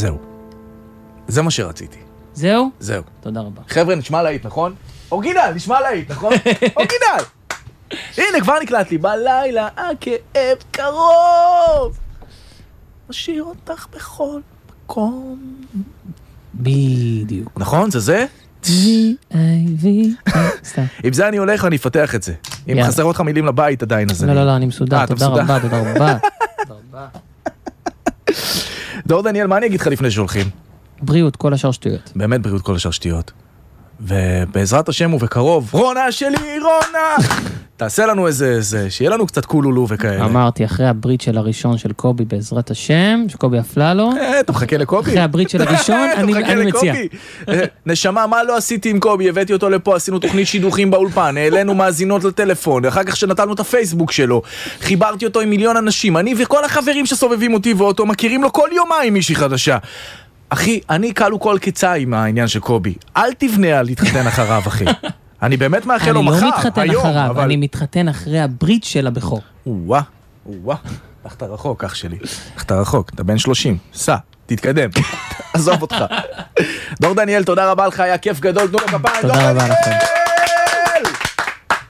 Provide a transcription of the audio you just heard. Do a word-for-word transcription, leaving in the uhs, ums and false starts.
זהו. זה מה שרציתי. זהו? זהו. תודה רבה. חבר'ה, נשמע להיט, נכון? אורגינל, נשמע להיט, נכון? אורגינל! הנה, כבר נקלט לי. בלילה, הכאב קרוב. משאיר אותך בכל מקום. בדיוק. נכון? זה זה? סתם. עם זה אני הולך ואני אפתח את זה. אם יאללה. חסר אותך מילים לבית עדיין, אז לא, אני... לא, לא, אני מסודר. אה, אתה תודה מסודר. רבה, תודה רבה. תודה רבה. דור דניאל, מה אני אגיד לך לפני שהולכים? בריאות, כל השאר שטויות. באמת בריאות כל השאר שטויות. ובעזרת השם ובקרוב, רונה שלי, רונה! תעשה לנו איזה, איזה, שיהיה לנו קצת קולולו וכאלה. אמרתי, אחרי הברית של הראשון של קובי בעזרת השם, שקובי אפלה לו, אה, אתה מחכה לקובי? אחרי הברית של הראשון, אתה אני מחכה אני מציע. לקובי? אה, נשמה, מה לא עשיתי עם קובי? הבאתי אותו לפה, עשינו תוכנית שידוכים באולפן, העלינו מאזינות לטלפון, אחר כך שנתנו את הפייסבוק שלו, חיברתי אותו עם מיליון אנשים, אני וכל החברים שסובבים אותי ואותו מכירים לו כל יומיים מישהי חדשה. אחי, אני קלו כל קיצה עם העניין של קובי. אל תבנה על להתחתן אחריו, אחי. אני באמת מאחל לו מחר, אני לא מתחתן היום, אחריו, אבל... אני מתחתן אחרי הברית של הבכור. וואה, וואה. הלכת רחוק, אח שלי. הלכת רחוק, אתה בן שלושים. סע, תתקדם. עזוב אותך. דור דניאל, תודה רבה לך, היה כיף גדול. תנו לו כפיים. תודה רבה לכם.